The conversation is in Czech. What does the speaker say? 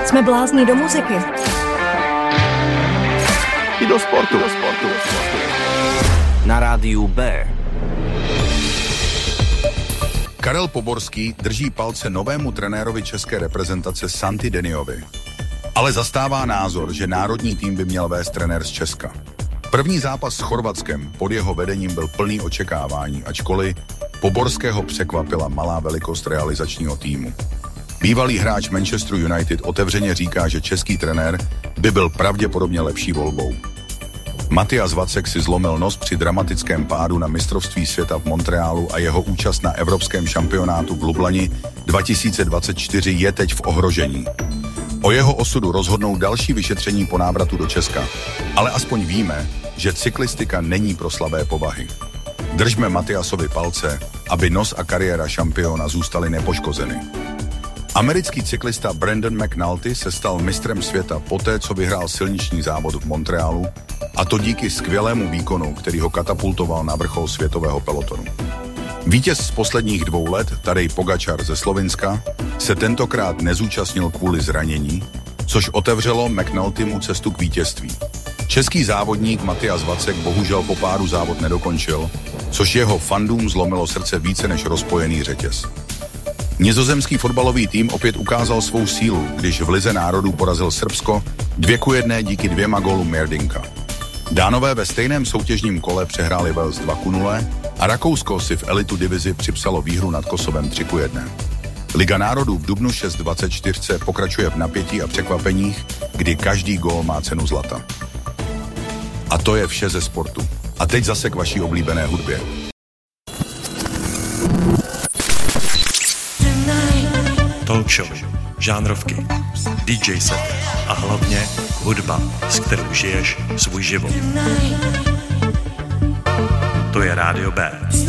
Jsme blázni do muziky. I do sportu. Na rádiu B. Karel Poborský drží palce novému trenérovi české reprezentace Santi Deniovi. Ale zastává názor, že národní tým by měl vést trenér z Česka. První zápas s Chorvatskem pod jeho vedením byl plný očekávání, ačkoliv Poborského překvapila malá velikost realizačního týmu. Bývalý hráč Manchesteru United otevřeně říká, že český trenér by byl pravděpodobně lepší volbou. Matias Vacek si zlomil nos při dramatickém pádu na mistrovství světa v Montrealu a jeho účast na evropském šampionátu v Lublani 2024 je teď v ohrožení. O jeho osudu rozhodnou další vyšetření po návratu do Česka, ale aspoň víme, že cyklistika není pro slabé povahy. Držme Matiasovi palce, aby nos a kariéra šampiona zůstaly nepoškozeny. Americký cyklista Brandon McNulty se stal mistrem světa poté, co vyhrál silniční závod v Montrealu, a to díky skvělému výkonu, který ho katapultoval na vrchol světového pelotonu. Vítěz z posledních 2 let, Tadej Pogačar ze Slovinska, se tentokrát nezúčastnil kvůli zranění, což otevřelo McNultymu cestu k vítězství. Český závodník Matias Vacek bohužel po pádu závod nedokončil, což jeho fandům zlomilo srdce více než rozpojený řetěz. Nizozemský fotbalový tým opět ukázal svou sílu, když v Lize národů porazil Srbsko 2:1 díky 2 gólům Merdinka. Dánové ve stejném soutěžním kole přehráli Wales 2:0 a Rakousko si v elitu divizi připsalo výhru nad Kosovem 3:1. Liga národů v dubnu 6:24 pokračuje v napětí a překvapeních, kdy každý gól má cenu zlata. A to je vše ze sportu. A teď zase k vaší oblíbené hudbě. Talk show, žánrovky, DJ set a hlavně hudba, s kterou žiješ svůj život. To je Rádio B.